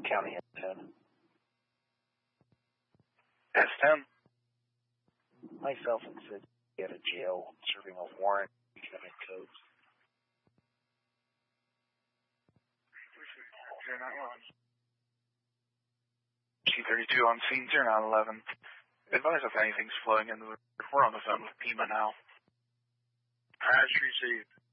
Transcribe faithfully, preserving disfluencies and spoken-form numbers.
County ten. S ten. Myself and Sid out of jail serving a warrant. County codes. G thirty-two on scene, zero nine eleven. Advise if anything's flowing in the river. We're on the phone with Pima now. Patch received.